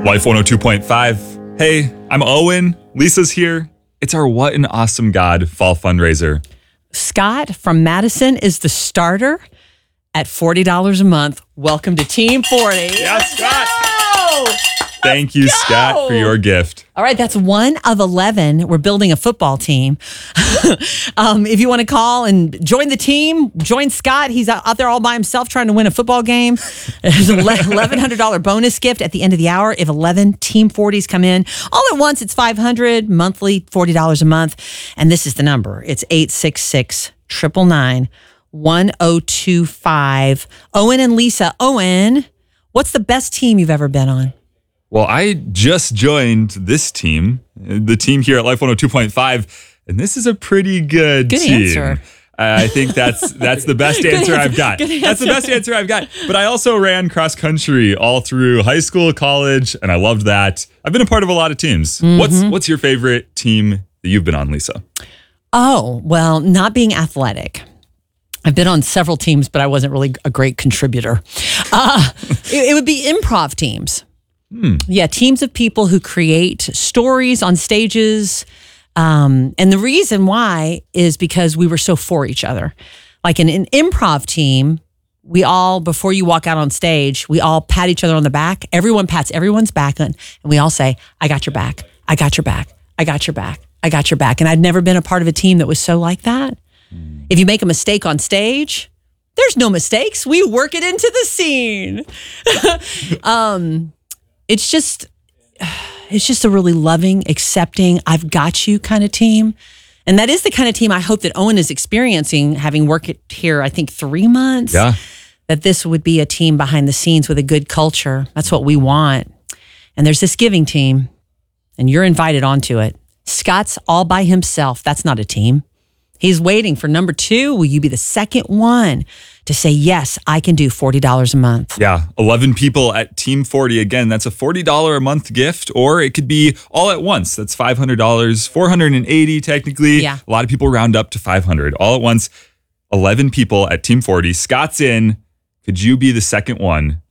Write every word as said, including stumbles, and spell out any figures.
Life one oh two point five. Hey, I'm Owen. Lisa's here. It's our What an Awesome God fall fundraiser. Scott from Madison is the starter at forty dollars a month. Welcome to Team forty. Yeah, Scott. Go! Thank you, Scott, for your gift. All right, that's one of eleven. We're building a football team. um, if you want to call and join the team, join Scott. He's out there all by himself trying to win a football game. There's an eleven hundred dollars bonus gift at the end of the hour if eleven Team forties come in. All at once, it's five hundred dollars, monthly, forty dollars a month. And this is the number. It's eight six six, nine nine nine, one oh two five. Owen and Lisa. Owen, what's the best team you've ever been on? Well, I just joined this team, the team here at Life one oh two point five, and this is a pretty good, good team. Answer. I think that's that's the best answer, answer I've got. Good That's the best answer I've got. But I also ran cross country all through high school, college, and I loved that. I've been a part of a lot of teams. Mm-hmm. What's what's your favorite team that you've been on, Lisa? Oh, well, not being athletic. I've been on several teams, but I wasn't really a great contributor. Uh, it, it would be improv teams. Hmm. Yeah, teams of people who create stories on stages. Um, and the reason why is because we were so for each other. Like in an improv team, we all, before you walk out on stage, we all pat each other on the back. Everyone pats everyone's back on, and we all say, I got your back. I got your back. I got your back. I got your back. And I'd never been a part of a team that was so like that. Hmm. If you make a mistake on stage, there's no mistakes. We work it into the scene. um, It's just, it's just a really loving, accepting, I've got you kind of team. And that is the kind of team I hope that Owen is experiencing, having worked here, I think, three months. Yeah. That this would be a team behind the scenes with a good culture. That's what we want. And there's this giving team, and you're invited onto it. Scott's all by himself. That's not a team. He's waiting for number two. Will you be the second one to say, yes, I can do forty dollars a month? Yeah, eleven people at Team forty. Again, that's a forty dollars a month gift, or it could be all at once. That's five hundred dollars, four hundred eighty dollars technically. Yeah. A lot of people round up to five hundred dollars. All at once, eleven people at Team forty. Scott's in. Could you be the second one